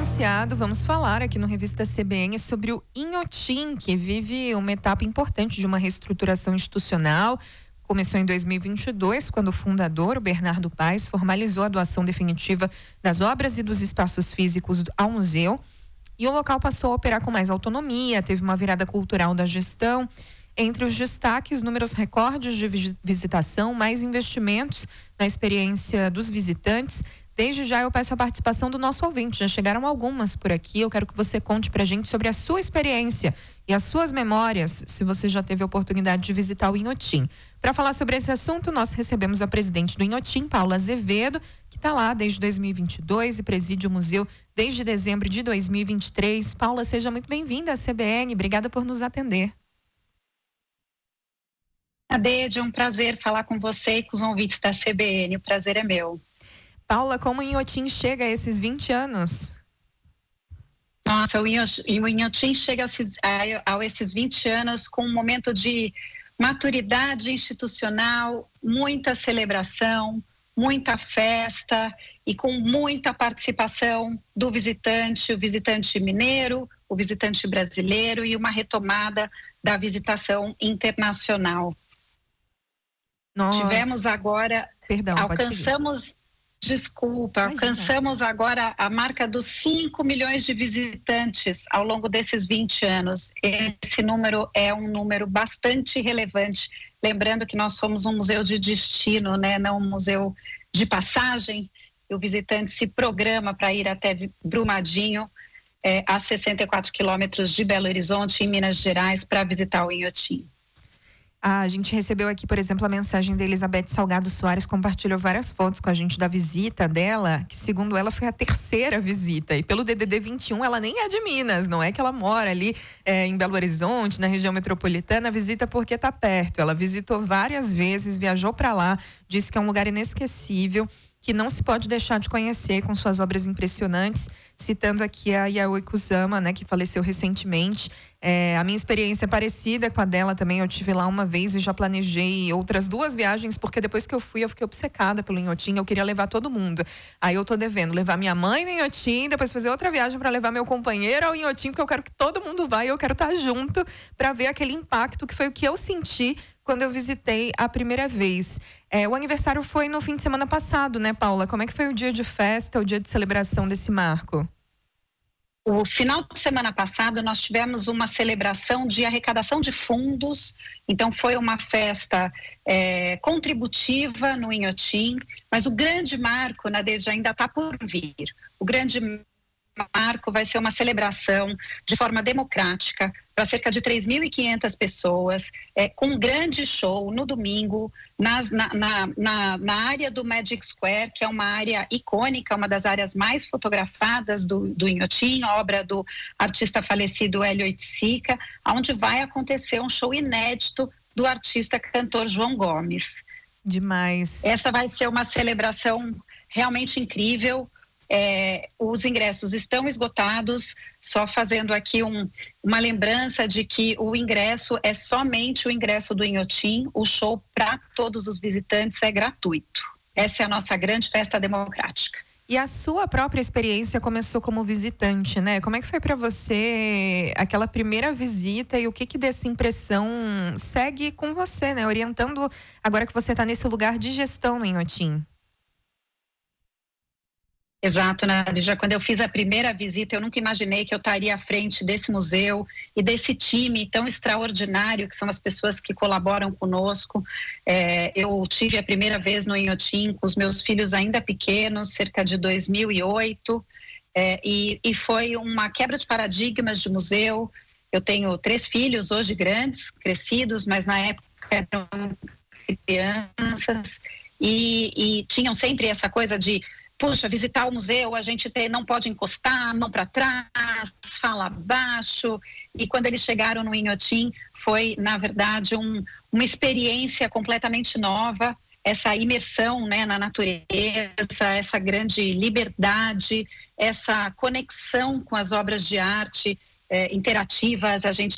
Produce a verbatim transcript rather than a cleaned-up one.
anunciado, vamos falar aqui no Revista C B N sobre o Inhotim, que vive uma etapa importante de uma reestruturação institucional. Começou em dois mil e vinte e dois, quando o fundador, o Bernardo Paes, formalizou a doação definitiva das obras e dos espaços físicos ao museu. E o local passou a operar com mais autonomia, teve uma virada cultural da gestão. Entre os destaques, números recordes de visitação, mais investimentos na experiência dos visitantes. Desde já eu peço a participação do nosso ouvinte. Já chegaram algumas por aqui. Eu quero que você conte pra gente sobre a sua experiência e as suas memórias, se você já teve a oportunidade de visitar o Inhotim. Para falar sobre esse assunto, nós recebemos a presidente do Inhotim, Paula Azevedo, que está lá desde dois mil e vinte e dois e preside o museu desde dezembro de dois mil e vinte e três. Paula, seja muito bem-vinda à C B N. Obrigada por nos atender. Adede, é um prazer falar com você e com os ouvintes da C B N. O prazer é meu. Paula, como o Inhotim chega a esses vinte anos? Nossa, o Inhotim chega a, a, a esses vinte anos com um momento de maturidade institucional, muita celebração, muita festa e com muita participação do visitante, o visitante mineiro, o visitante brasileiro e uma retomada da visitação internacional. Nossa. Tivemos agora, Perdão, alcançamos... Desculpa, Imagina. alcançamos agora a marca dos cinco milhões de visitantes ao longo desses vinte anos. Esse número é um número bastante relevante. Lembrando que nós somos um museu de destino, né? Não um museu de passagem. E o visitante se programa para ir até Brumadinho, é, a sessenta e quatro quilômetros de Belo Horizonte, em Minas Gerais, para visitar o Inhotim. Ah, a gente recebeu aqui, por exemplo, a mensagem da Elizabeth Salgado Soares, compartilhou várias fotos com a gente da visita dela, que segundo ela foi a terceira visita. E pelo D D D vinte e um, ela nem é de Minas, não é que ela mora ali é, em Belo Horizonte, na região metropolitana, visita porque está perto. Ela visitou várias vezes, viajou para lá, disse que é um lugar inesquecível, que não se pode deixar de conhecer com suas obras impressionantes, citando aqui a Yayoi Kusama, né, que faleceu recentemente. É, a minha experiência é parecida com a dela também, eu tive lá uma vez e já planejei outras duas viagens, porque depois que eu fui, eu fiquei obcecada pelo Inhotim, eu queria levar todo mundo. Aí eu tô devendo levar minha mãe no Inhotim, depois fazer outra viagem para levar meu companheiro ao Inhotim, porque eu quero que todo mundo vá e eu quero estar junto para ver aquele impacto que foi o que eu senti quando eu visitei a primeira vez. É, o aniversário foi no fim de semana passado, né, Paula? Como é que foi o dia de festa, o dia de celebração desse marco? O final de semana passado nós tivemos uma celebração de arrecadação de fundos, então foi uma festa é, contributiva no Inhotim, mas o grande marco, Nadege, ainda está por vir. O grande marco vai ser uma celebração de forma democrática para cerca de três mil e quinhentas pessoas, é, com um grande show no domingo nas, na, na, na, na área do Magic Square, que é uma área icônica, uma das áreas mais fotografadas do, do Inhotim, obra do artista falecido Hélio Oiticica, onde vai acontecer um show inédito do artista cantor João Gomes. Demais. Essa vai ser uma celebração realmente incrível. É, os ingressos estão esgotados, só fazendo aqui um, uma lembrança de que o ingresso é somente o ingresso do Inhotim, o show para todos os visitantes é gratuito. Essa é a nossa grande festa democrática. E a sua própria experiência começou como visitante, né? Como é que foi para você aquela primeira visita e o que que dessa impressão segue com você, né? Orientando agora que você está nesse lugar de gestão no Inhotim. Exato, Nádia. Já quando eu fiz a primeira visita, eu nunca imaginei que eu estaria à frente desse museu e desse time tão extraordinário, que são as pessoas que colaboram conosco. É, eu tive a primeira vez no Inhotim com os meus filhos ainda pequenos, cerca de dois mil e oito, é, e, e foi uma quebra de paradigmas de museu. Eu tenho três filhos, hoje grandes, crescidos, mas na época eram crianças, e, e tinham sempre essa coisa de: puxa, visitar o museu, a gente tem, não pode encostar, mão para trás, fala baixo. E quando eles chegaram no Inhotim, foi, na verdade, um, uma experiência completamente nova, essa imersão, né, na natureza, essa grande liberdade, essa conexão com as obras de arte eh, interativas. A gente